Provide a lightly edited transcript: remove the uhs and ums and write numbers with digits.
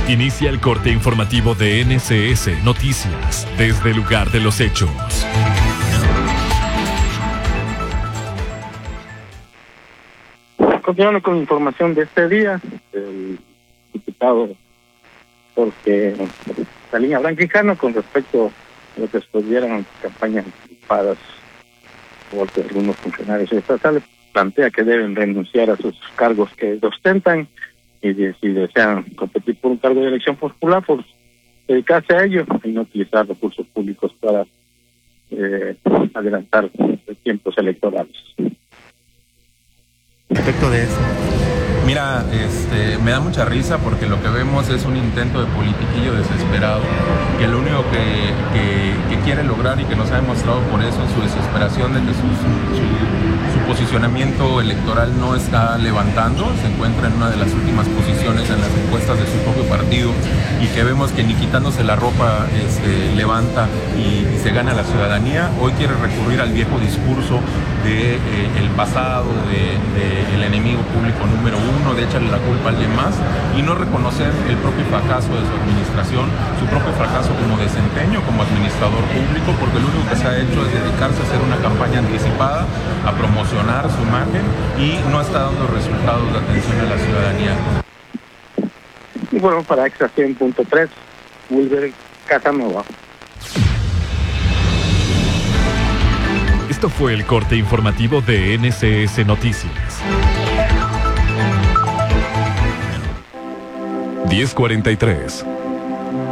Inicia el corte informativo de NCS Noticias desde el lugar de los hechos. Continuando con información de este día, el diputado Jorge Salinas Blanquijano, con respecto a lo que estuvieron campañas anticipadas por algunos funcionarios estatales, plantea que deben renunciar a sus cargos que ostentan y si desean competir por un cargo de elección popular, pues dedicarse a ello y no utilizar recursos públicos para adelantar tiempos electorales. Respecto de eso, mira, me da mucha risa porque lo que vemos es un intento de politiquillo desesperado, que lo único que quiere lograr y que nos ha demostrado por eso en su desesperación de que su posicionamiento electoral no está levantando, se encuentra en una de las últimas posiciones en las encuestas de su propio partido, y que vemos que ni quitándose la ropa levanta y se gana la ciudadanía. Hoy quiere recurrir al viejo discurso de el pasado, de el enemigo público número uno, de echarle la culpa a alguien más y no reconocer el propio fracaso de su administración, su propio fracaso como desempeño, como administrador público, porque lo único que se ha hecho es dedicarse a hacer una campaña anticipada, a promocionar su imagen, y no está dando resultados de atención a la ciudadanía. Y bueno, para Extra 100.3, Wilber Casanova. Esto fue el corte informativo de NCS Noticias. 10:43.